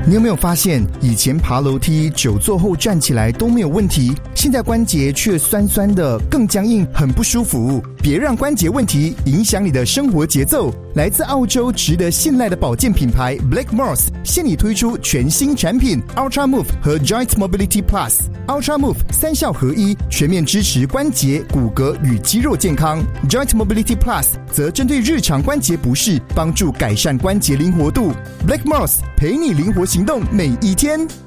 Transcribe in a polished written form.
你有没有发现，以前爬楼梯久坐后站起来都没有问题，现在关节却酸酸的，更僵硬，很不舒服。别让关节问题影响你的生活节奏。来自澳洲值得信赖的保健品牌 Blackmores 现已推出全新产品 Ultra Move 和 Joint Mobility Plus。Ultra Move 三效合一，全面支持关节、骨骼与肌肉健康。Joint Mobility Plus 则针对日常关节不适，帮助改善关节灵活度。Blackmores 陪你灵活行动每一天。